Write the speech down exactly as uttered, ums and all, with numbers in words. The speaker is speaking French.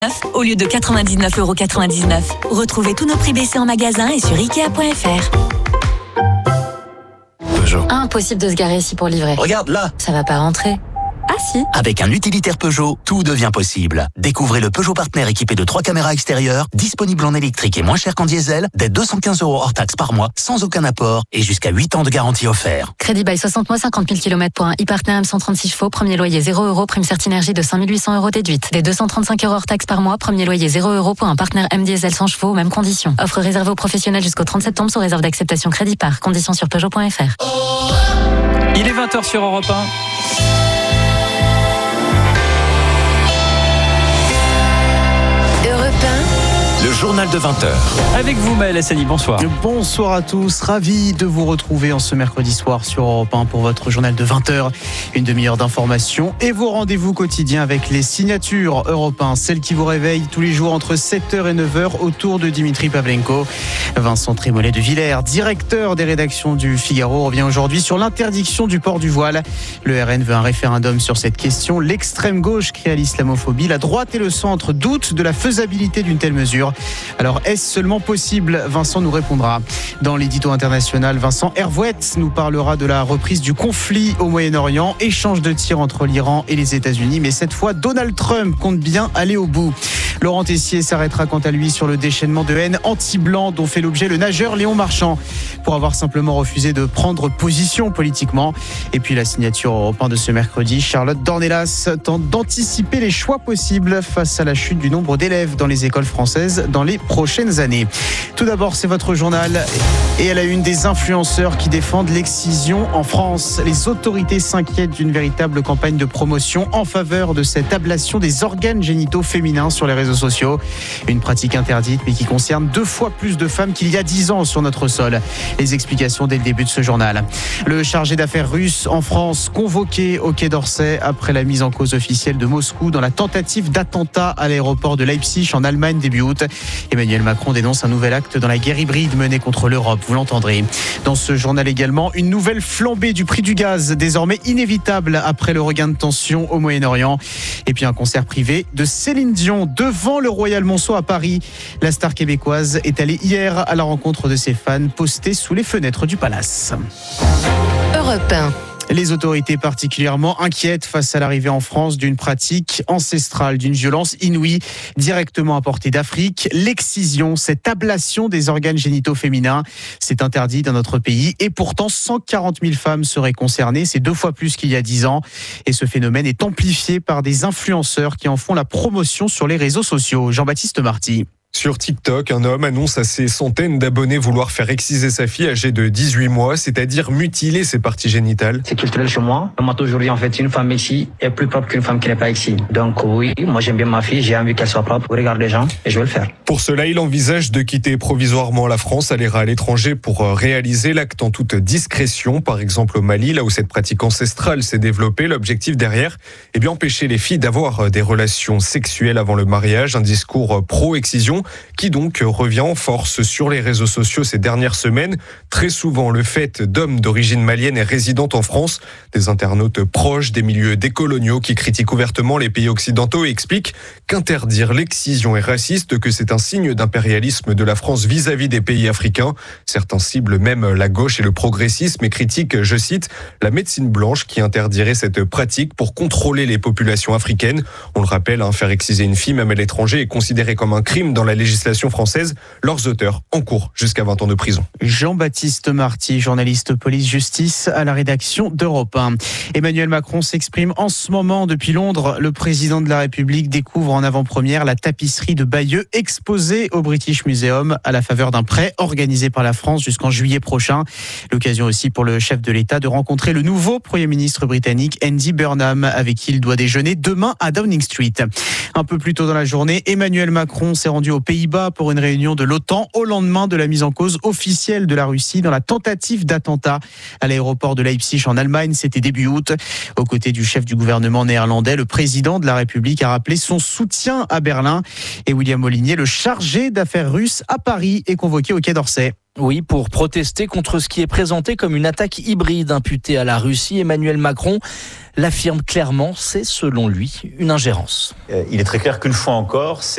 au lieu de quatre-vingt-dix-neuf euros quatre-vingt-dix-neuf. Retrouvez tous nos prix baissés en magasin et sur ikea point f r. Peugeot. Impossible de se garer ici pour livrer. Regarde là. Ça va pas rentrer. Ah si. Avec un utilitaire Peugeot, tout devient possible. Découvrez le Peugeot Partner équipé de trois caméras extérieures, disponible en électrique et moins cher qu'en diesel, dès deux cent quinze euros hors taxe par mois, sans aucun apport et jusqu'à huit ans de garantie offert. Crédit bail soixante mois, cinquante mille kilomètres pour un e-partner M cent trente-six chevaux, premier loyer zéro euros, prime Certinergie de cinq mille huit cents euros déduite. Dès deux cent trente-cinq euros hors taxe par mois, premier loyer zéro euros pour un partenaire M diesel cent chevaux, mêmes conditions. Offre réservée aux professionnels jusqu'au trente septembre sous réserve d'acceptation crédit par. Conditions sur Peugeot point f r. Il est vingt heures sur Europe un. Le journal de vingt heures. Avec vous, Maël Hassani, bonsoir. Bonsoir à tous, ravi de vous retrouver en ce mercredi soir sur Europe un pour votre journal de vingt heures. Une demi-heure d'information et vos rendez-vous quotidiens avec les signatures Europe un, celles qui vous réveillent tous les jours entre sept heures et neuf heures autour de Dimitri Pavlenko. Vincent Trémollet de Villers, directeur des rédactions du Figaro, revient aujourd'hui sur l'interdiction du port du voile. Le R N veut un référendum sur cette question. L'extrême gauche crie à l'islamophobie. La droite et le centre doutent de la faisabilité d'une telle mesure. Alors, est-ce seulement possible ? Vincent nous répondra. Dans l'édito international, Vincent Hervouette nous parlera de la reprise du conflit au Moyen-Orient. Échange de tirs entre l'Iran et les États-Unis. Mais cette fois, Donald Trump compte bien aller au bout. Laurent Tessier s'arrêtera quant à lui sur le déchaînement de haine anti-blanc dont fait l'objet le nageur Léon Marchand pour avoir simplement refusé de prendre position politiquement. Et puis la signature Europe un de ce mercredi, Charlotte Dornelas tente d'anticiper les choix possibles face à la chute du nombre d'élèves dans les écoles françaises dans les prochaines années. Tout d'abord, c'est votre journal et à la une des influenceurs qui défendent l'excision en France. Les autorités s'inquiètent d'une véritable campagne de promotion en faveur de cette ablation des organes génitaux féminins sur les réseaux sociaux. Une pratique interdite mais qui concerne deux fois plus de femmes qu'il y a dix ans sur notre sol. Les explications dès le début de ce journal. Le chargé d'affaires russe en France convoqué au Quai d'Orsay après la mise en cause officielle de Moscou dans la tentative d'attentat à l'aéroport de Leipzig en Allemagne début août. Emmanuel Macron dénonce un nouvel acte dans la guerre hybride menée contre l'Europe, vous l'entendrez. Dans ce journal également, une nouvelle flambée du prix du gaz, désormais inévitable après le regain de tension au Moyen-Orient. Et puis un concert privé de Céline Dion devant le Royal Monceau à Paris. La star québécoise est allée hier à la rencontre de ses fans postés sous les fenêtres du palace. Europe un. Les autorités particulièrement inquiètes face à l'arrivée en France d'une pratique ancestrale, d'une violence inouïe, directement importée d'Afrique. L'excision, cette ablation des organes génitaux féminins, c'est interdit dans notre pays et pourtant cent quarante mille femmes seraient concernées. C'est deux fois plus qu'il y a dix ans. Et ce phénomène est amplifié par des influenceurs qui en font la promotion sur les réseaux sociaux. Jean-Baptiste Marty. Sur TikTok, un homme annonce à ses centaines d'abonnés vouloir faire exciser sa fille âgée de dix-huit mois, c'est-à-dire mutiler ses parties génitales. C'est culturel chez moi. Moi, aujourd'hui, en fait, une femme ici est plus propre qu'une femme qui n'est pas ici. Donc oui, moi j'aime bien ma fille, j'ai envie qu'elle soit propre. Regarde les gens et je vais le faire. Pour cela, il envisage de quitter provisoirement la France, aller à l'étranger pour réaliser l'acte en toute discrétion. Par exemple au Mali, là où cette pratique ancestrale s'est développée. L'objectif derrière, eh bien empêcher les filles d'avoir des relations sexuelles avant le mariage. Un discours pro-excision qui donc revient en force sur les réseaux sociaux ces dernières semaines. Très souvent, le fait d'hommes d'origine malienne et résidant en France, des internautes proches des milieux décoloniaux qui critiquent ouvertement les pays occidentaux et expliquent qu'interdire l'excision est raciste, que c'est un signe d'impérialisme de la France vis-à-vis des pays africains. Certains ciblent même la gauche et le progressisme et critiquent, je cite, la médecine blanche qui interdirait cette pratique pour contrôler les populations africaines. On le rappelle, hein, faire exciser une fille même à l'étranger est considéré comme un crime dans la législation française. Leurs auteurs encourent jusqu'à vingt ans de prison. Jean-Baptiste Marty, journaliste police-justice à la rédaction d'Europe un. Emmanuel Macron s'exprime en ce moment depuis Londres. Le président de la République découvre en avant-première la tapisserie de Bayeux exposée au British Museum à la faveur d'un prêt organisé par la France jusqu'en juillet prochain. L'occasion aussi pour le chef de l'État de rencontrer le nouveau Premier ministre britannique Andy Burnham avec qui il doit déjeuner demain à Downing Street. Un peu plus tôt dans la journée, Emmanuel Macron s'est rendu aux Pays-Bas pour une réunion de l'OTAN au lendemain de la mise en cause officielle de la Russie dans la tentative d'attentat à l'aéroport de Leipzig en Allemagne. C'était début août. Aux côtés du chef du gouvernement néerlandais, le président de la République a rappelé son soutien à Berlin. Et William Molinier, le chargé d'affaires russe à Paris, est convoqué au Quai d'Orsay. Oui, pour protester contre ce qui est présenté comme une attaque hybride imputée à la Russie. Emmanuel Macron l'affirme clairement, c'est selon lui une ingérence. Il est très clair qu'une fois encore, c'est